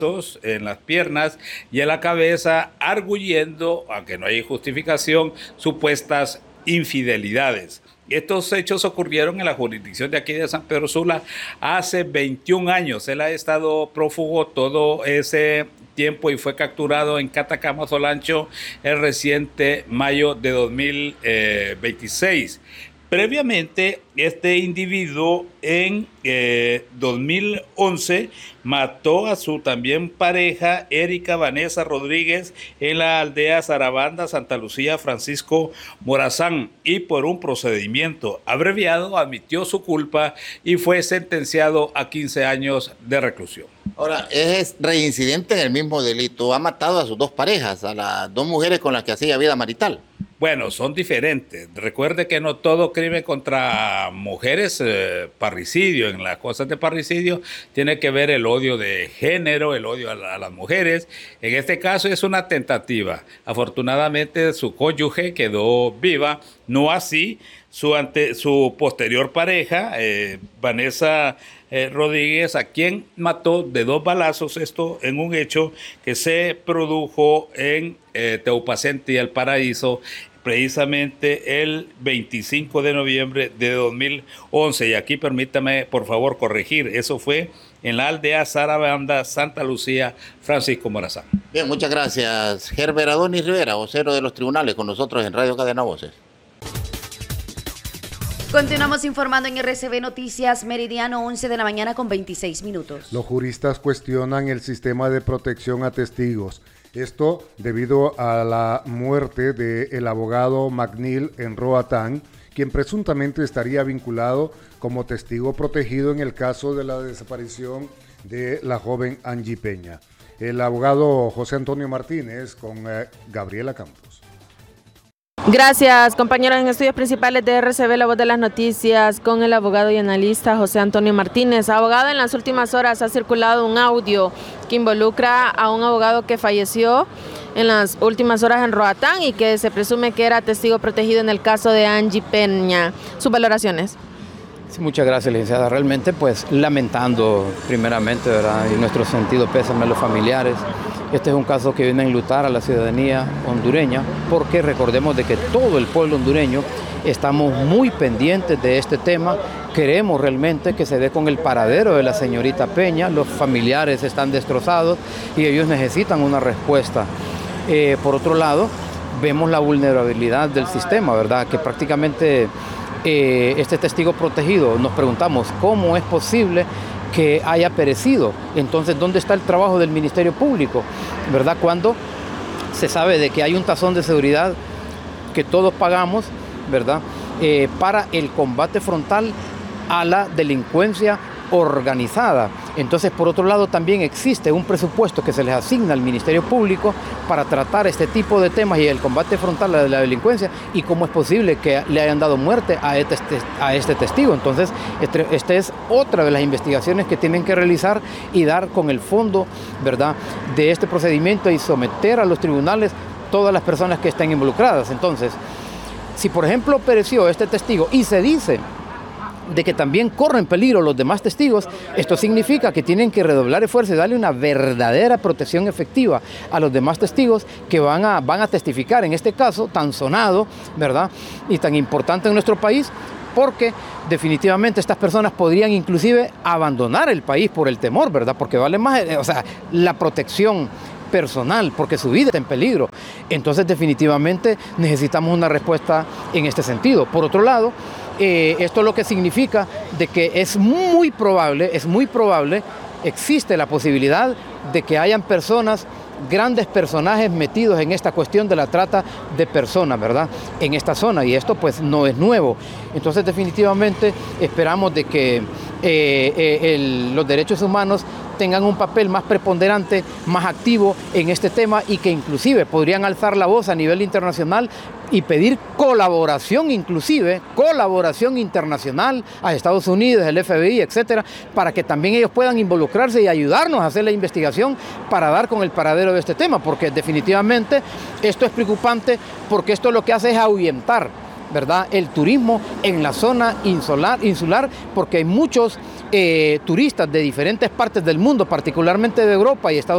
en las piernas y en la cabeza, arguyendo, aunque no hay justificación, supuestas infidelidades. Estos hechos ocurrieron en la jurisdicción de aquí de San Pedro Sula hace 21 años. Él ha estado prófugo todo ese tiempo y fue capturado en Catacama, Solancho, el reciente mayo de 2026. Previamente, este individuo en 2011 mató a su también pareja, Erika Vanessa Rodríguez, en la aldea Zarabanda, Santa Lucía, Francisco Morazán, y por un procedimiento abreviado admitió su culpa y fue sentenciado a 15 años de reclusión. Ahora, es reincidente en el mismo delito. Ha matado a sus dos parejas, a las dos mujeres con las que hacía vida marital. Bueno, son diferentes. Recuerde que no todo crimen contra mujeres, parricidio, en las cosas de parricidio, tiene que ver el odio de género, el odio a las mujeres. En este caso es una tentativa. Afortunadamente su cónyuge quedó viva, no así su posterior pareja, Vanessa Rodríguez, a quien mató de 2 balazos, esto en un hecho que se produjo en Teupacente y El Paraíso, precisamente el 25 de noviembre de 2011. Y aquí permítame, por favor, corregir. Eso fue en la aldea Zarabanda, Santa Lucía, Francisco Morazán. Bien, muchas gracias. Herbert Adonis Rivera, vocero de los tribunales, con nosotros en Radio Cadena Voces. Continuamos informando en RCB Noticias, meridiano 11 de la mañana con 26 minutos. Los juristas cuestionan el sistema de protección a testigos. Esto debido a la muerte del abogado McNeil en Roatán, quien presuntamente estaría vinculado como testigo protegido en el caso de la desaparición de la joven Angie Peña. El abogado José Antonio Martínez con Gabriela Campos. Gracias, compañeros. En estudios principales de RCB, la voz de las noticias, con el abogado y analista José Antonio Martínez. Abogado, en las últimas horas ha circulado un audio que involucra a un abogado que falleció en las últimas horas en Roatán y que se presume que era testigo protegido en el caso de Angie Peña. ¿Sus valoraciones? Sí, muchas gracias, licenciada. Realmente, pues, lamentando primeramente, ¿verdad? Y nuestro sentido pésame a los familiares. Este es un caso que viene a enlutar a la ciudadanía hondureña, porque recordemos de que todo el pueblo hondureño estamos muy pendientes de este tema. Queremos realmente que se dé con el paradero de la señorita Peña. Los familiares están destrozados y ellos necesitan una respuesta. Por otro lado, vemos la vulnerabilidad del sistema, ¿verdad? Que prácticamente este testigo protegido, nos preguntamos cómo es posible que haya perecido. Entonces, ¿dónde está el trabajo del Ministerio Público? ¿Verdad? Cuando se sabe de que hay un tazón de seguridad que todos pagamos, ¿verdad? Para el combate frontal a la delincuencia organizada. Entonces, por otro lado, también existe un presupuesto que se les asigna al Ministerio Público para tratar este tipo de temas y el combate frontal a la delincuencia, y cómo es posible que le hayan dado muerte a este testigo. Entonces, esta es otra de las investigaciones que tienen que realizar y dar con el fondo, ¿verdad?, de este procedimiento y someter a los tribunales todas las personas que estén involucradas. Entonces, si por ejemplo pereció este testigo y se dice de que también corren peligro los demás testigos, esto significa que tienen que redoblar esfuerzos y darle una verdadera protección efectiva a los demás testigos que van a testificar en este caso tan sonado, ¿verdad?, y tan importante en nuestro país, porque definitivamente estas personas podrían inclusive abandonar el país por el temor, ¿verdad?, porque vale más, la protección personal, porque su vida está en peligro. Entonces, definitivamente necesitamos una respuesta en este sentido. Por otro lado, esto lo que significa de que es muy probable, existe la posibilidad de que hayan personas, grandes personajes metidos en esta cuestión de la trata de personas, ¿verdad?, en esta zona, y esto pues no es nuevo. Entonces, definitivamente esperamos de que los derechos humanos tengan un papel más preponderante, más activo en este tema, y que inclusive podrían alzar la voz a nivel internacional y pedir colaboración internacional a Estados Unidos, el FBI, etcétera, para que también ellos puedan involucrarse y ayudarnos a hacer la investigación para dar con el paradero de este tema, porque definitivamente esto es preocupante, porque esto lo que hace es ahuyentar, ¿verdad?, el turismo en la zona insular, porque hay muchos turistas de diferentes partes del mundo, particularmente de Europa y Estados Unidos,